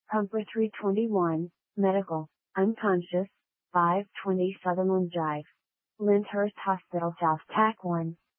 Pumper 321, Medical, unconscious, 520 Sutherland Drive. Lyndhurst Hospital South Tack 1.